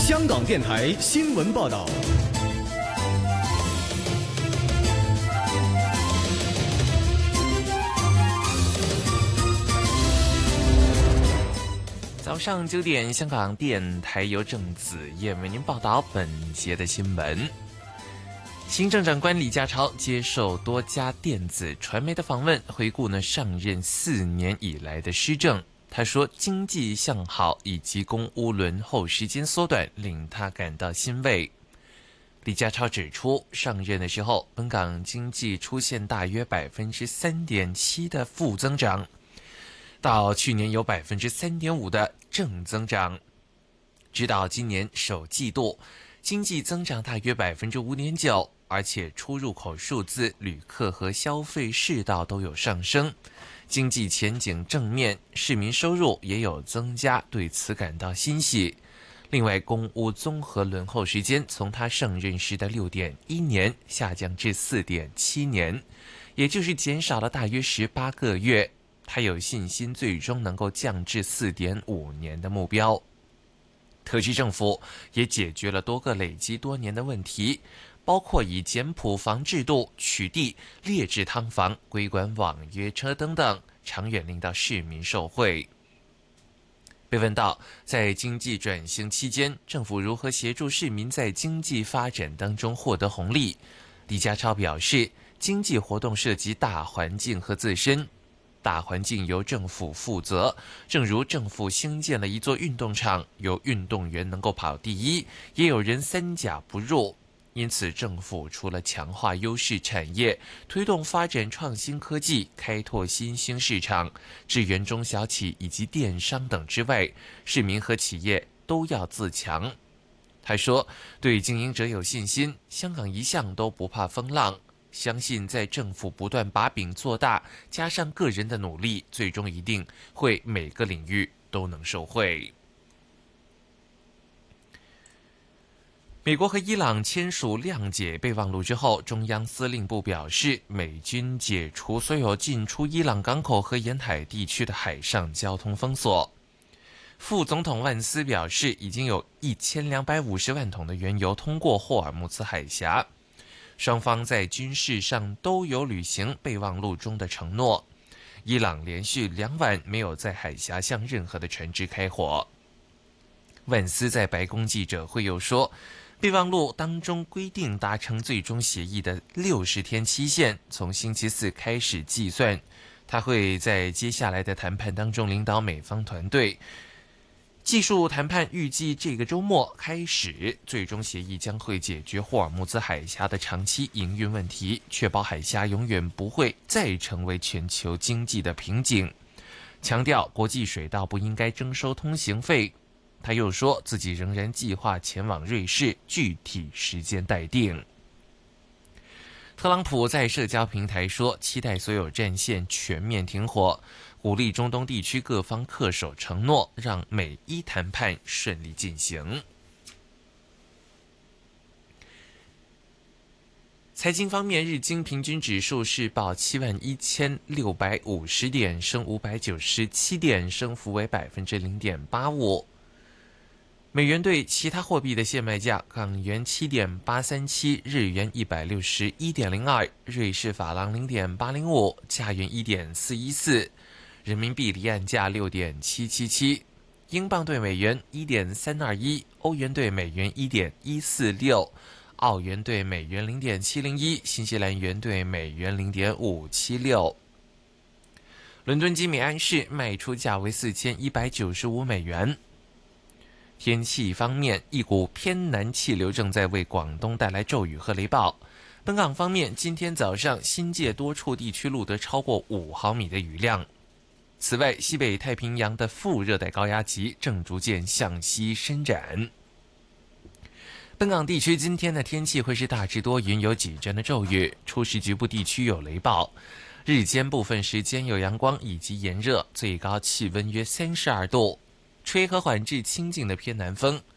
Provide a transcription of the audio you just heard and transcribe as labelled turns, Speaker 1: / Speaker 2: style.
Speaker 1: 香港电台新闻报道。
Speaker 2: 早上9点，香港电台由郑子燕为您报道本节的新闻。行政长官李家超接受多家电子传媒的访问，回顾上任4年以来的施政。他说，经济向好以及公屋轮候时间缩短令他感到欣慰。李家超指出，上任的时候，本港经济出现大约 3.7% 的负增长，到去年有 3.5% 的正增长，直到今年首季度，经济增长大约 5.9%， 而且出入口数字、旅客和消费市道都有上升，经济前景正面，市民收入也有增加，对此感到欣喜。另外，公屋综合轮候时间从他上任时的 6.1 年下降至 4.7 年，也就是减少了大约18个月。他有信心最终能够降至 4.5 年的目标。特区政府也解决了多个累积多年的问题，包括以简朴房制度取缔劣质汤房、规管网约车等等，长远令到市民受惠。被问到在经济转型期间，政府如何协助市民在经济发展当中获得红利，李家超表示，经济活动涉及大环境和自身，大环境由政府负责，正如政府兴建了一座运动场，有运动员能够跑第一，也有人3甲不入。因此，政府除了强化优势产业，推动发展创新科技，开拓新兴市场，支援中小企以及电商等之外，市民和企业都要自强。他说，对经营者有信心，香港一向都不怕风浪，相信在政府不断把饼做大，加上个人的努力，最终一定会每个领域都能受惠。美国和伊朗签署谅解备忘录之后，中央司令部表示，美军解除所有进出伊朗港口和沿海地区的海上交通封锁。副总统万斯表示，已经有1250万桶的原油通过霍尔木兹海峡。双方在军事上都有履行备忘录中的承诺。伊朗连续2晚没有在海峡向任何的船只开火。万斯在白宫记者会又说，备忘录当中规定达成最终协议的60天期限从星期4开始计算，他会在接下来的谈判当中领导美方团队。技术谈判预计这个周末开始，最终协议将会解决霍尔木兹海峡的长期营运问题，确保海峡永远不会再成为全球经济的瓶颈。强调国际水道不应该征收通行费。他又说自己仍然计划前往瑞士，具体时间待定。特朗普在社交平台说，期待所有战线全面停火，鼓励中东地区各方恪守承诺，让美伊谈判顺利进行。财经方面，日经平均指数是报71650点，升597点，升幅为 0.85%。美元对其他货币的现卖价：港元7.837，日元161.02，瑞士法郎0.805，加元1.414，人民币离岸价6.777，英镑对美元1.321，欧元对美元1.146，澳元对美元0.701，新西兰元对美元0.576。伦敦金每安士卖出价为4195美元。天气方面，一股偏南气流正在为广东带来骤雨和雷暴。本港方面，今天早上新界多处地区录得超过5毫米的雨量。此外，西北太平洋的副热带高压脊正逐渐向西伸展。本港地区今天的天气会是大致多云，有几阵的骤雨，初时局部地区有雷暴。日间部分时间有阳光以及炎热，最高气温约32度。吹和缓至清劲的偏南风，